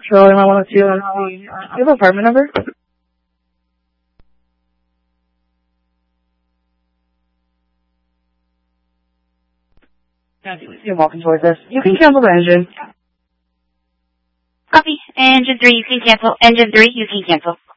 So you might want to see, do you have an apartment number? Yeah, you're walking towards us. You can cancel the engine. Copy. Engine 3, you can cancel. Engine 3, you can cancel.